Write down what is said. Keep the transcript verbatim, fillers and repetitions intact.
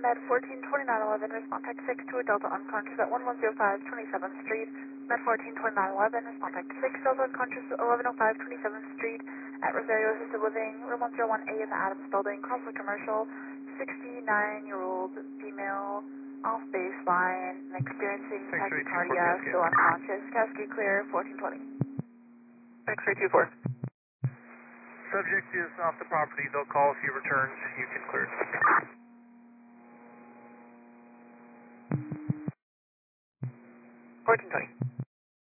Med fourteen twenty-nine eleven, respond tech six to a Delta unconscious at one one zero five twenty-seventh Street. Med fourteen twenty-nine eleven, respond tech six Delta unconscious at eleven oh five twenty-seventh Street at Rosario Assisted Living, room one oh one A in the Adams Building, Conflict Commercial, sixty-nine-year-old female, off baseline, experiencing tachycardia, still unconscious. Cascade clear, fourteen twenty. X-ray two four. Subject is off the property. They'll call if he returns. You can clear it. fourteen twenty.